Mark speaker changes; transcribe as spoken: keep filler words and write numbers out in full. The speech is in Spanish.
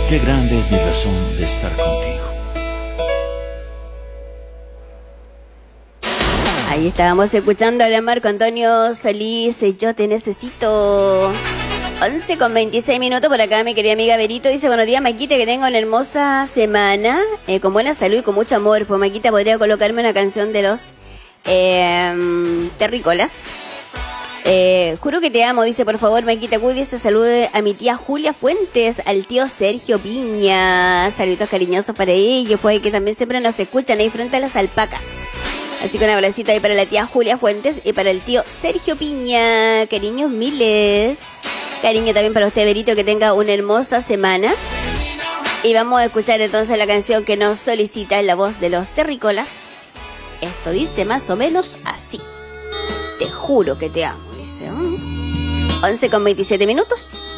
Speaker 1: Qué grande es mi razón de estar contigo.
Speaker 2: Ahí estábamos escuchando a Marco Antonio Solís, Yo te necesito. once con veintiséis minutos por acá, mi querida amiga Berito dice: buenos días, Maquita, que tenga una hermosa semana, eh, con buena salud y con mucho amor. Pues Maquita, podría colocarme una canción de los eh, terrícolas. Eh, juro que te amo, dice, por favor, Maquita Cudi, se salude a mi tía Julia Fuentes, al tío Sergio Piña. Saludos cariñosos para ellos, pues que también siempre nos escuchan ahí frente a las alpacas. Así que un abracito ahí para la tía Julia Fuentes y para el tío Sergio Piña. Cariños miles. Cariño también para usted, Berito, que tenga una hermosa semana. Y vamos a escuchar entonces la canción que nos solicita en la voz de los terrícolas. Esto dice más o menos así: te juro que te amo, dice. once con veintisiete minutos.